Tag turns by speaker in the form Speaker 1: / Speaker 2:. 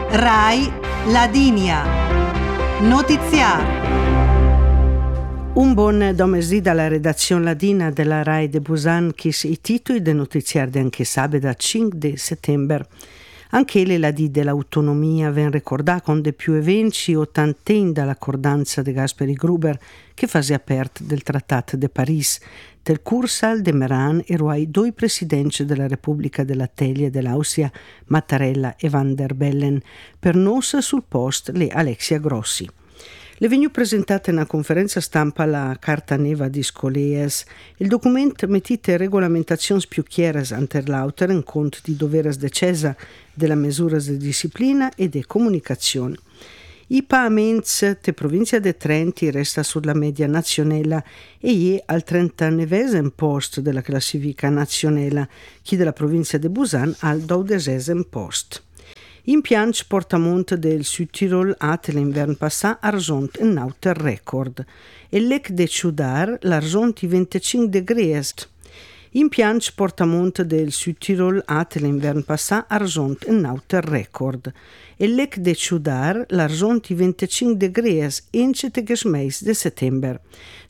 Speaker 1: Rai Ladinia. Notiziario.
Speaker 2: Un buon domesdì dalla redazione ladina della Rai de Busan, chis i titoli del notiziario di anche sabato 5 settembre. Anche le ladi dell'autonomia ven ricordà con de più eventi ottanten dall'accordanza di Gasperi Gruber che fase aperta del Trattato de Paris, del Cursal de Meran e ruai due presidenti della Repubblica della Telia e dell'Austria, Mattarella e Van der Bellen, per nos sul post le Alexia Grossi. Le vegnu presentate in una conferenza stampa la Carta Neva di Scoleas. Il documento mettite regolamentazioni più chiare ante l'autor in conto di doveres decesa della misura di disciplina e di comunicazione. I pagamenti te provincia de Trenti resta sulla media nazionale e è al 39esimo posto della classifica nazionale, chi della provincia de Busan al 12esimo posto. In pianch portamont del Südtirol at l'inverno passat argent un nauter record. E lec de Ciudar l'argent i 25 degrees. In pianch portamont del Südtirol at l'inverno passat argent un nauter record. E lec de Ciudar l'argent i 25 degrees incete gesmeis de settember.